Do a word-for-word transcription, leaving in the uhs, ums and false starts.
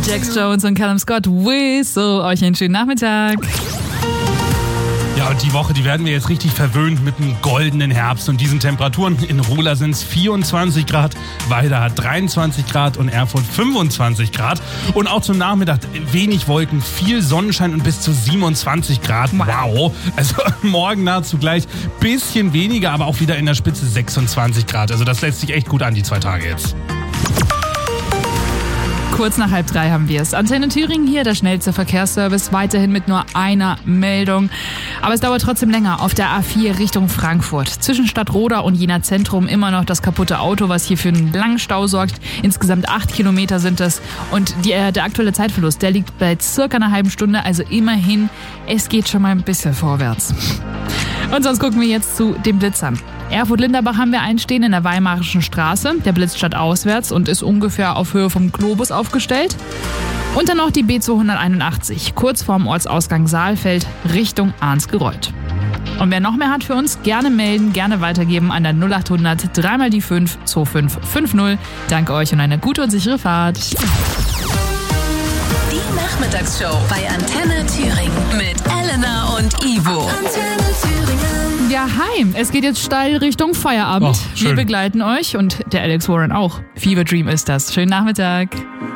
Jax Jones und Callum Scott, Whistle. Euch einen schönen Nachmittag. Ja, und die Woche, die werden wir jetzt richtig verwöhnt mit einem goldenen Herbst und diesen Temperaturen. In Rohla sind es vierundzwanzig Grad, Weida hat dreiundzwanzig Grad und Erfurt fünfundzwanzig Grad. Und auch zum Nachmittag wenig Wolken, viel Sonnenschein und bis zu siebenundzwanzig Grad. Wow! Also morgen nahezu gleich, bisschen weniger, aber auch wieder in der Spitze sechsundzwanzig Grad. Also das lässt sich echt gut an, die zwei Tage jetzt. Kurz nach halb drei haben wir es. Antenne Thüringen hier, der schnellste Verkehrsservice, weiterhin mit nur einer Meldung. Aber es dauert trotzdem länger auf der A vier Richtung Frankfurt. Zwischen Stadtroda und Jena Zentrum immer noch das kaputte Auto, was hier für einen langen Stau sorgt. Insgesamt acht Kilometer sind es. Und die, äh, der aktuelle Zeitverlust, der liegt bei circa einer halben Stunde. Also immerhin, es geht schon mal ein bisschen vorwärts. Und sonst gucken wir jetzt zu den Blitzern. Erfurt-Linderbach haben wir einstehen in der Weimarischen Straße. Der Blitz statt auswärts und ist ungefähr auf Höhe vom Globus aufgestellt. Und dann noch die B zweihunderteinundachtzig, kurz vorm Ortsausgang Saalfeld, Richtung Arnsgereuth. Und wer noch mehr hat für uns, gerne melden, gerne weitergeben an der null achthundert drei mal die fünf zwei fünf fünf null. Danke euch und eine gute und sichere Fahrt. Die Nachmittagsshow bei Antenne Thüringen mit Elena und Ivo. Antenne Thüringen. Ja, hi. Es geht jetzt steil Richtung Feierabend. Oh, wir begleiten euch und der Alex Warren auch. Fever Dream ist das. Schönen Nachmittag.